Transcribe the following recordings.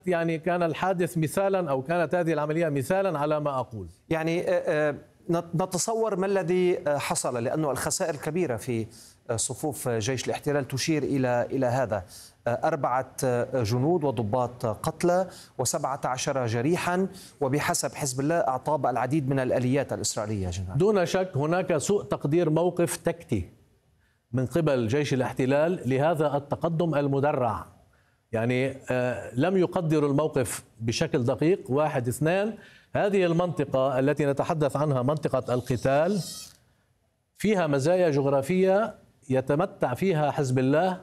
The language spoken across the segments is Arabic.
يعني كان الحادث مثالا أو كانت هذه العملية مثالا على ما أقول. يعني نتصور ما الذي حصل، لأنه الخسائر الكبيرة في صفوف جيش الاحتلال تشير إلى هذا: 4 جنود وضباط قتلى و17 جريحا، وبحسب حزب الله أعطاب العديد من الآليات الإسرائيلية. جنرال، دون شك هناك سوء تقدير موقف تكتي من قبل جيش الاحتلال لهذا التقدم المدرع. يعني لم يقدروا الموقف بشكل دقيق. 1 2، هذه المنطقة التي نتحدث عنها منطقة القتال فيها مزايا جغرافية يتمتع فيها حزب الله،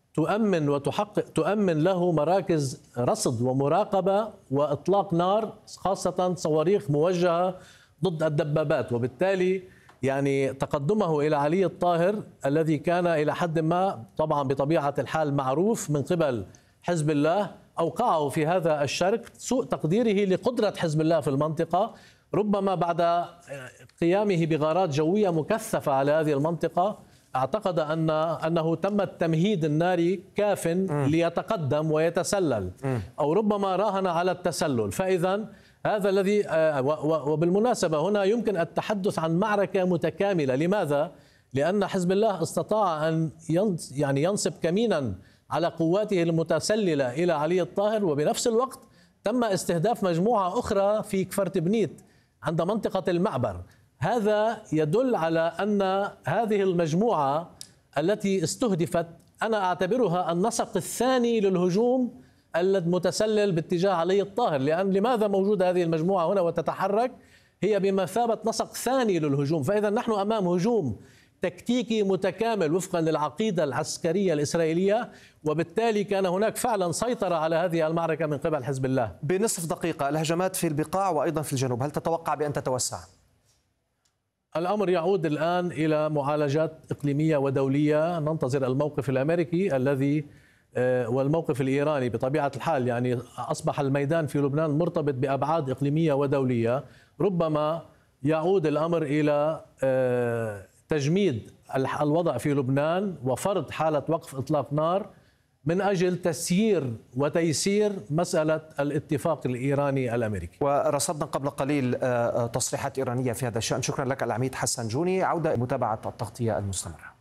تؤمن له مراكز رصد ومراقبة وإطلاق نار، خاصة صواريخ موجهة ضد الدبابات. وبالتالي يعني تقدمه إلى علي الطاهر الذي كان إلى حد ما طبعا بطبيعة الحال معروف من قبل حزب الله أوقعه في هذا الشرك. سوء تقديره لقدرة حزب الله في المنطقة، ربما بعد قيامه بغارات جوية مكثفة على هذه المنطقة اعتقد أنه تم التمهيد الناري كاف ليتقدم ويتسلل، أو ربما راهن على التسلل. فإذا هذا الذي وبالمناسبة هنا يمكن التحدث عن معركة متكاملة. لماذا؟ لأن حزب الله استطاع أن ينصب كمينا على قواته المتسللة إلى علي الطاهر، وبنفس الوقت تم استهداف مجموعة أخرى في كفر تبنيت عند منطقة المعبر. هذا يدل على أن هذه المجموعة التي استهدفت أنا أعتبرها النسق الثاني للهجوم المتسلل باتجاه علي الطاهر. لأن لماذا موجودة هذه المجموعة هنا وتتحرك؟ هي بمثابة نسق ثاني للهجوم. فإذا نحن أمام هجوم تكتيكي متكامل وفقا للعقيدة العسكرية الإسرائيلية، وبالتالي كان هناك فعلا سيطرة على هذه المعركة من قبل حزب الله. بنصف دقيقة، الهجمات في البقاع وأيضا في الجنوب، هل تتوقع بأن تتوسع؟ الأمر يعود الآن إلى معالجات إقليمية ودولية. ننتظر الموقف الأمريكي الذي والموقف الإيراني. بطبيعة الحال يعني أصبح الميدان في لبنان مرتبط بأبعاد إقليمية ودولية. ربما يعود الأمر إلى تجميد الوضع في لبنان وفرض حالة وقف إطلاق نار من أجل تسيير وتيسير مسألة الاتفاق الإيراني الأمريكي. ورصدنا قبل قليل تصريحات إيرانية في هذا الشأن. شكرا لك العميد حسن جوني. عودة متابعة التغطية المستمرة.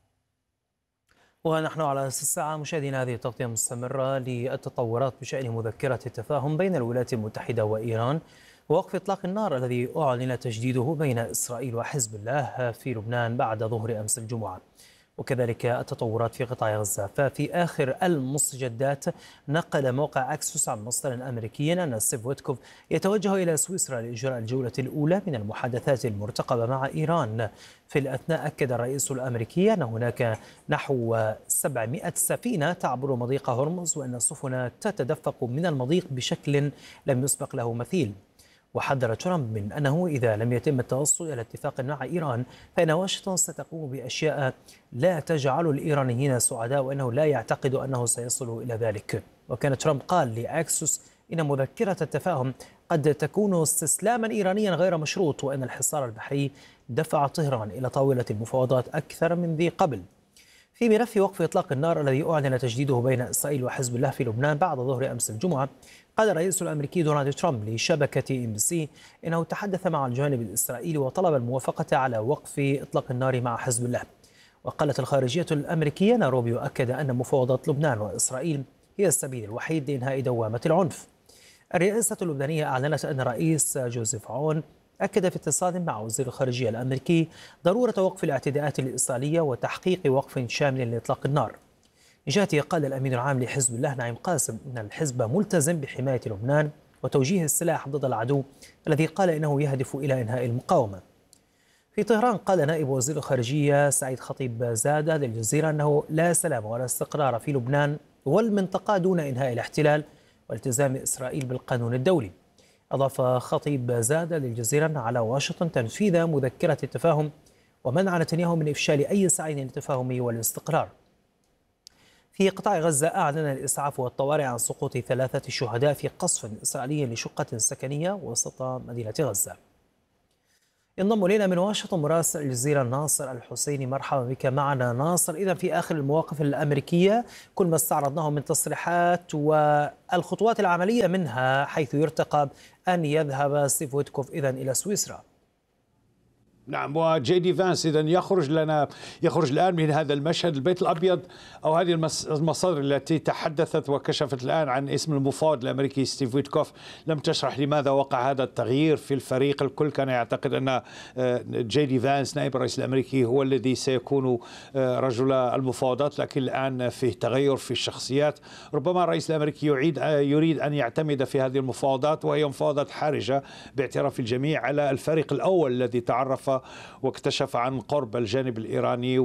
ونحن على الساعة مشاهدين هذه التغطية المستمرة للتطورات بشأن مذكرة التفاهم بين الولايات المتحدة وإيران ووقف إطلاق النار الذي أعلن تجديده بين إسرائيل وحزب الله في لبنان بعد ظهر أمس الجمعة، وكذلك التطورات في قطاع غزة. ففي آخر المستجدات نقل موقع أكسوس عن مصدر أمريكي أن ستيف ويتكوف يتوجه إلى سويسرا لإجراء الجولة الأولى من المحادثات المرتقبة مع إيران. في الأثناء أكد الرئيس الأمريكي أن هناك نحو 700 سفينة تعبر مضيق هرمز، وأن السفن تتدفق من المضيق بشكل لم يسبق له مثيل. وحذر ترامب من أنه إذا لم يتم التوصل إلى اتفاق مع إيران فإن واشنطن ستقوم بأشياء لا تجعل الإيرانيين سعداء، وأنه لا يعتقد أنه سيصل إلى ذلك. وكان ترامب قال لأكسوس إن مذكرة التفاهم قد تكون استسلاما إيرانيا غير مشروط، وأن الحصار البحري دفع طهران إلى طاولة المفاوضات أكثر من ذي قبل. في ملف وقف إطلاق النار الذي أعلن تجديده بين إسرائيل وحزب الله في لبنان بعد ظهر أمس الجمعة، قال الرئيس الأمريكي دونالد ترامب لشبكة MBC إنه تحدث مع الجانب الإسرائيلي وطلب الموافقة على وقف إطلاق النار مع حزب الله. وقالت الخارجية الأمريكية أن روبيو أكد أن مفاوضات لبنان وإسرائيل هي السبيل الوحيد لإنهاء دوامة العنف. الرئاسة اللبنانية أعلنت أن الرئيس جوزيف عون أكد في اتصال مع وزير الخارجية الأمريكي ضرورة وقف الاعتداءات الإسرائيلية وتحقيق وقف شامل لإطلاق النار. من جهته قال الأمين العام لحزب الله نعيم قاسم أن الحزب ملتزم بحماية لبنان وتوجيه السلاح ضد العدو الذي قال إنه يهدف إلى إنهاء المقاومة. في طهران قال نائب وزير الخارجية سعيد خطيب زادة للجزيرة أنه لا سلام ولا استقرار في لبنان والمنطقة دون إنهاء الاحتلال والتزام إسرائيل بالقانون الدولي. أضاف خطيب زادة للجزيرة على واشنطن تنفيذ مذكرة التفاهم ومنع نتنياهو من إفشال أي سعي للتفاهم والاستقرار. في قطاع غزة أعلن الإسعاف والطوارئ عن سقوط 3 شهداء في قصف إسرائيلي لشقة سكنية وسط مدينة غزة. ينضم إلينا من واشنطن مراسل الجزيرة ناصر الحسيني. مرحبا بك معنا ناصر. إذا في آخر المواقف الأمريكية كل ما استعرضناه من تصريحات والخطوات العملية منها، حيث يرتقب أن يذهب ستيف ويتكوف إذن إلى سويسرا. نعم، وجي دي فانس إذن يخرج الآن من هذا المشهد. البيت الأبيض أو هذه المصادر التي تحدثت وكشفت الآن عن اسم المفاوض الأمريكي ستيف ويتكوف لم تشرح لماذا وقع هذا التغيير في الفريق. الكل كان يعتقد أن جي دي فانس نائب الرئيس الأمريكي هو الذي سيكون رجل المفاوضات، لكن الآن فيه تغير في الشخصيات. ربما الرئيس الأمريكي يريد أن يعتمد في هذه المفاوضات، وهي مفاوضات حرجة باعتراف الجميع، على الفريق الأول الذي تعرف واكتشف عن قرب الجانب الإيراني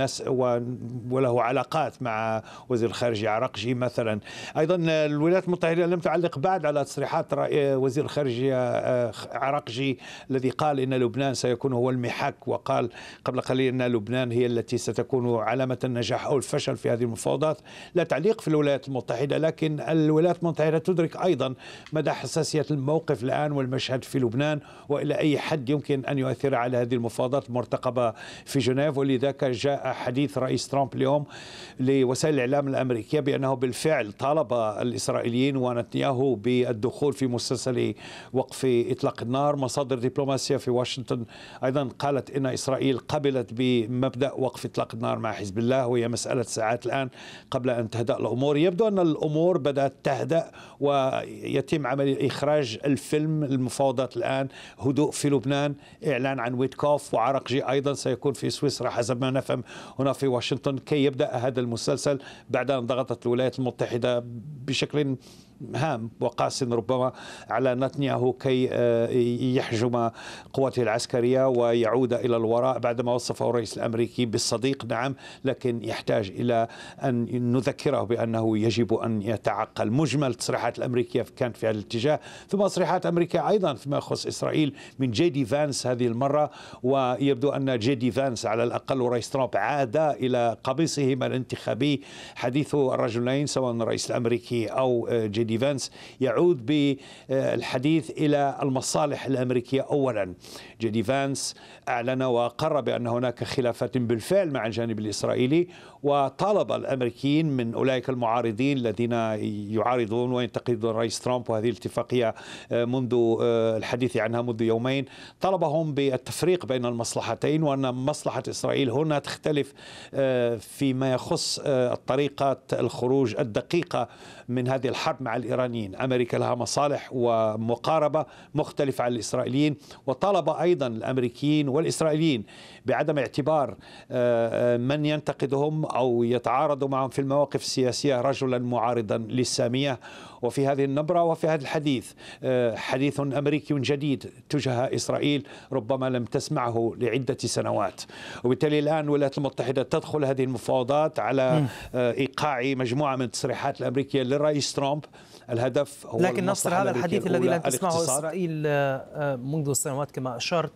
وله علاقات مع وزير الخارجية عراقجي مثلا. أيضا الولايات المتحدة لم تعلق بعد على تصريحات وزير الخارجية عراقجي الذي قال إن لبنان سيكون هو المحك، وقال قبل قليل أن لبنان هي التي ستكون علامة النجاح أو الفشل في هذه المفاوضات. لا تعليق في الولايات المتحدة، لكن الولايات المتحدة تدرك أيضا مدى حساسية الموقف الآن والمشهد في لبنان، وإلى أي حد يمكن أن يؤثر على هذه المفاوضات المرتقبة في جنيف. ولذلك جاء حديث رئيس ترامب اليوم لوسائل الإعلام الأمريكية بأنه بالفعل طالب الإسرائيليين ونتنياهو بالدخول في مسلسل وقف إطلاق النار. مصادر دبلوماسية في واشنطن أيضا قالت إن إسرائيل قبلت بمبدأ وقف إطلاق النار مع حزب الله، وهي مسألة ساعات الآن قبل أن تهدأ الأمور. يبدو أن الأمور بدأت تهدأ ويتم عمل إخراج الفيلم. المفاوضات الآن هدوء في لبنان، إعلان عن ويتكوف، وعراقجي أيضا سيكون في سويسرا حسب ما نفهم هنا في واشنطن كي يبدأ هذا المسلسل بعد أن ضغطت الولايات المتحدة بشكل هام وقاس ربما على نتنياهو كي يحجم قواته العسكرية ويعود إلى الوراء بعدما وصفه الرئيس الأمريكي بالصديق. نعم، لكن يحتاج إلى أن نذكره بأنه يجب أن يتعقل. مجمل تصريحات الأمريكية كانت في هذا الاتجاه، ثم تصريحات أمريكا أيضا فيما يخص إسرائيل من جي دي فانس هذه المرة. ويبدو أن جي دي فانس على الأقل ورئيس ترامب عاد إلى قميصهما الانتخابي. حديث الرجلين سواء الرئيس الأمريكي أو جي دي فانس يعود بالحديث إلى المصالح الأمريكية أولا. جي دي فانس أعلن وقر بأن هناك خلافات بالفعل مع الجانب الإسرائيلي، وطالب الأمريكيين من أولئك المعارضين الذين يعارضون وينتقدون الرئيس ترامب وهذه الاتفاقية منذ الحديث عنها منذ يومين، طلبهم بالتفريق بين المصلحتين، وأن مصلحة إسرائيل هنا تختلف فيما يخص طريقة الخروج الدقيقة من هذه الحرب مع الإيرانيين. أمريكا لها مصالح ومقاربة مختلفة عن الإسرائيليين، وطالب أيضا الأمريكيين والإسرائيليين بعدم اعتبار من ينتقدهم أو يتعارض معهم في المواقف السياسية رجلا معارضا للسامية. وفي هذه النبرة وفي هذا الحديث حديث أمريكي جديد تجاه إسرائيل ربما لم تسمعه لعدة سنوات، وبالتالي الآن الولايات المتحدة تدخل هذه المفاوضات على إيقاع مجموعة من التصريحات الأمريكية للرئيس ترامب. الهدف هو لكن نصر، هذا الحديث الذي لم تسمعه الاقتصاد. إسرائيل منذ سنوات كما أشرت،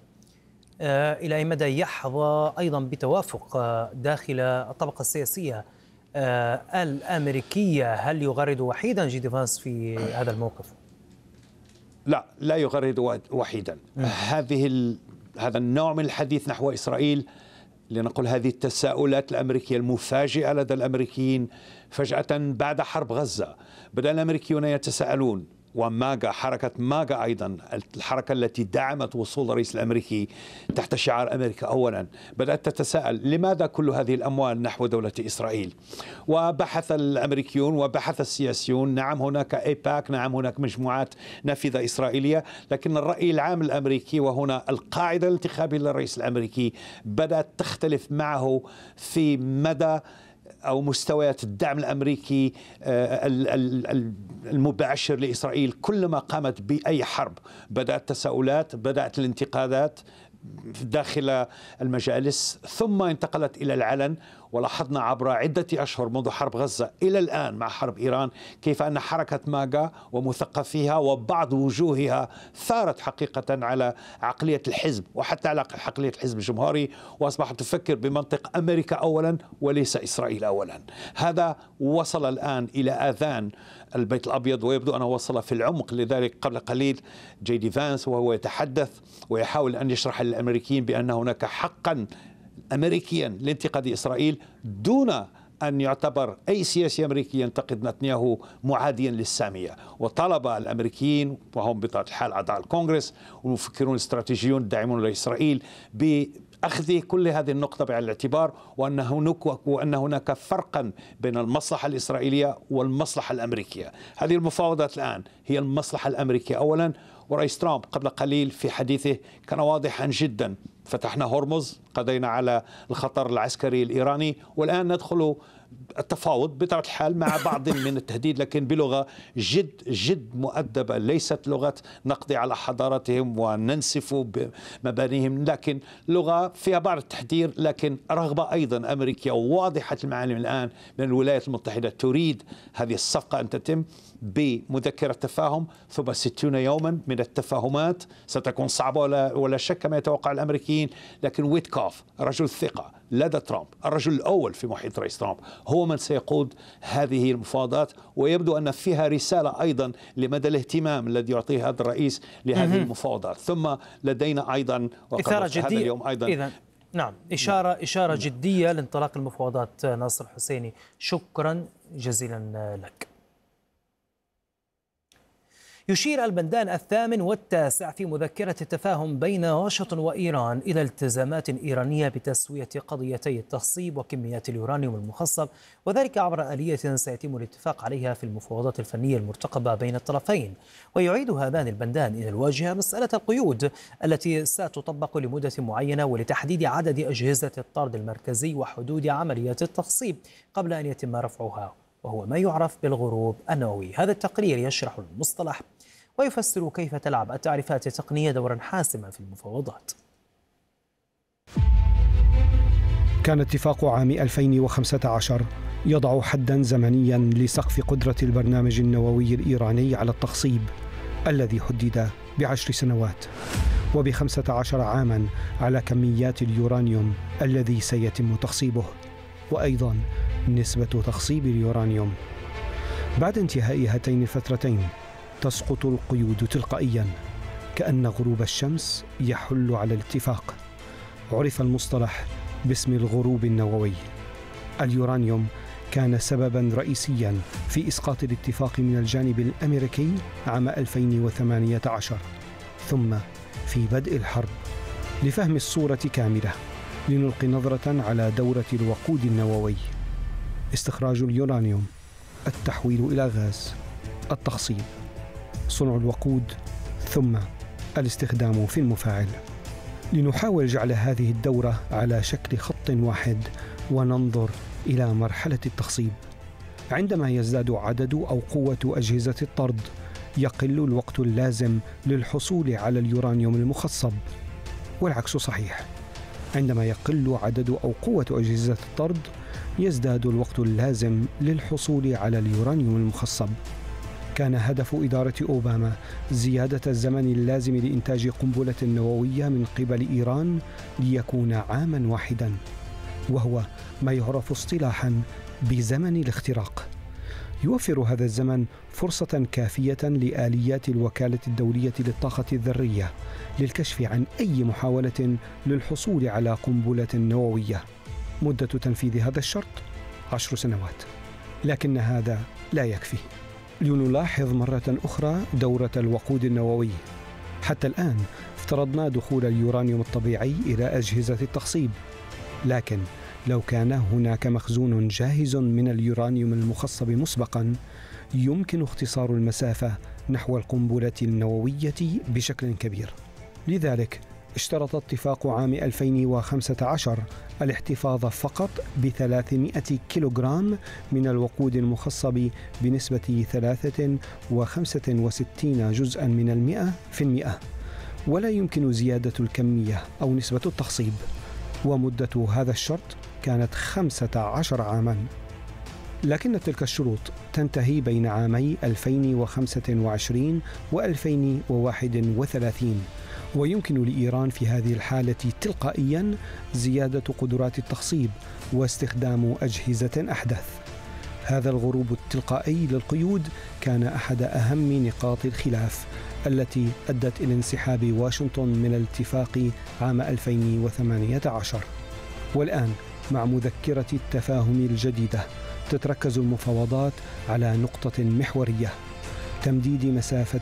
إلى أي مدى يحظى أيضا بتوافق داخل الطبقة السياسية الأمريكية؟ هل يغرد وحيدا جي دي فانس في هذا الموقف؟ لا يغرد وحيدا. هذا النوع من الحديث نحو إسرائيل، لنقول هذه التساؤلات الأمريكية المفاجئة لدى الأمريكيين فجأة بعد حرب غزة بدأ الأمريكيون يتساءلون. وماغا، حركة ماغا أيضا، الحركة التي دعمت وصول الرئيس الأمريكي تحت شعار أمريكا أولا، بدأت تتساءل لماذا كل هذه الأموال نحو دولة إسرائيل؟ وبحث الأمريكيون وبحث السياسيون. نعم هناك إيباك، نعم هناك مجموعات نافذة إسرائيلية، لكن الرأي العام الأمريكي وهنا القاعدة الانتخابية للرئيس الأمريكي بدأت تختلف معه في مدى أو مستويات الدعم الأمريكي المباشر لإسرائيل. كلما قامت بأي حرب بدأت تساؤلات، بدأت الانتقادات داخل المجالس، ثم انتقلت إلى العلن. ولاحظنا عبر عدة أشهر منذ حرب غزة إلى الآن مع حرب إيران كيف أن حركة ماغا ومثقفيها وبعض وجوهها ثارت حقيقة على عقلية الحزب وحتى على عقلية الحزب الجمهوري، وأصبحت تفكر بمنطق أمريكا أولا وليس إسرائيل أولا. هذا وصل الآن إلى آذان البيت الأبيض، ويبدو أنه وصل في العمق. لذلك قبل قليل جي دي فانس وهو يتحدث ويحاول أن يشرح للأمريكيين بأن هناك حقا أمريكيا لانتقاد إسرائيل دون أن يعتبر أي سياسي أمريكي ينتقد نتنياهو معاديا للسامية. وطلب الأمريكيين وهم بطبيعة الحال أعضاء الكونغرس والمفكرون الاستراتيجيون الداعمون لإسرائيل بأخذ كل هذه النقطة بعين الاعتبار، وأن هناك فرقا بين المصلحة الإسرائيلية والمصلحة الأمريكية. هذه المفاوضات الآن هي المصلحة الأمريكية أولا. ورئيس ترامب قبل قليل في حديثه كان واضحا جدا: فتحنا هرمز، قضينا على الخطر العسكري الإيراني، والآن ندخل التفاوض بطبيعة الحال مع بعض من التهديد، لكن بلغة جد مؤدبة، ليست لغة نقضي على حضارتهم وننسف بمبانيهم، لكن لغة فيها بعض التحذير، لكن رغبة أيضا أمريكية واضحة المعالم الآن من الولايات المتحدة تريد هذه الصفقة أن تتم بمذكرة تفاهم، ثم 60 يوما من التفاهمات. ستكون صعبة ولا شك كما يتوقع الأمريكيين، لكن ويتكوف رجل الثقة لدى ترامب، الرجل الأول في محيط رئيس ترامب، هو من سيقود هذه المفاوضات. ويبدو أن فيها رسالة أيضا لمدى الاهتمام الذي يعطيه هذا الرئيس لهذه المفاوضات. ثم لدينا أيضا إثارة جدية اليوم أيضا. إذن نعم، إشارة جدية لانطلاق المفاوضات. ناصر حسيني، شكرا جزيلا لك. يشير البندان الثامن والتاسع في مذكرة التفاهم بين واشنطن وإيران إلى التزامات إيرانية بتسوية قضيتي التخصيب وكميات اليورانيوم المخصب، وذلك عبر آلية سيتم الاتفاق عليها في المفاوضات الفنية المرتقبة بين الطرفين. ويعيد هذان البندان إلى الواجهة مسألة القيود التي ستطبق لمدة معينة ولتحديد عدد أجهزة الطرد المركزي وحدود عمليات التخصيب قبل أن يتم رفعها، وهو ما يعرف بالغروب النووي. هذا التقرير يشرح المصطلح ويفسر كيف تلعب التعريفات التقنية دورا حاسما في المفاوضات. كان اتفاق عام 2015 يضع حدا زمنيا لسقف قدرة البرنامج النووي الإيراني على التخصيب الذي حدد ب10 سنوات، وب15 عاما على كميات اليورانيوم الذي سيتم تخصيبه، وأيضا نسبة تخصيب اليورانيوم. بعد انتهاء هاتين الفترتين تسقط القيود تلقائيا، كأن غروب الشمس يحل على الاتفاق. عرف المصطلح باسم الغروب النووي. اليورانيوم كان سببا رئيسيا في إسقاط الاتفاق من الجانب الأمريكي عام 2018، ثم في بدء الحرب. لفهم الصورة كاملة لنلقي نظرة على دورة الوقود النووي: استخراج اليورانيوم، التحويل إلى غاز، التخصيب، صنع الوقود، ثم الاستخدام في المفاعل. لنحاول جعل هذه الدورة على شكل خط واحد وننظر إلى مرحلة التخصيب. عندما يزداد عدد أو قوة أجهزة الطرد يقل الوقت اللازم للحصول على اليورانيوم المخصب، والعكس صحيح. عندما يقل عدد أو قوة أجهزة الطرد يزداد الوقت اللازم للحصول على اليورانيوم المخصب. كان هدف إدارة أوباما زيادة الزمن اللازم لإنتاج قنبلة نووية من قبل إيران ليكون عاما واحدا، وهو ما يعرف اصطلاحا بزمن الاختراق. يوفر هذا الزمن فرصة كافية لآليات الوكالة الدولية للطاقة الذرية للكشف عن أي محاولة للحصول على قنبلة نووية. مدة تنفيذ هذا الشرط 10 سنوات، لكن هذا لا يكفي. لنلاحظ مرة أخرى دورة الوقود النووي. حتى الآن افترضنا دخول اليورانيوم الطبيعي إلى أجهزة التخصيب، لكن لو كان هناك مخزون جاهز من اليورانيوم المخصب مسبقا يمكن اختصار المسافة نحو القنبلة النووية بشكل كبير. لذلك اشترط اتفاق عام 2015 الاحتفاظ فقط ب300 كيلوغرام من الوقود المخصب بنسبة 63 جزءا من 100%، ولا يمكن زيادة الكمية أو نسبة التخصيب. ومدة هذا الشرط كانت 15 عاما، لكن تلك الشروط تنتهي بين عامي 2025 و2031، ويمكن لإيران في هذه الحالة تلقائيا زيادة قدرات التخصيب واستخدام أجهزة أحدث. هذا الغروب التلقائي للقيود كان أحد أهم نقاط الخلاف التي أدت إلى انسحاب واشنطن من الاتفاق عام 2018. والآن مع مذكرة التفاهم الجديدة تتركز المفاوضات على نقطة محورية: تمديد مسافة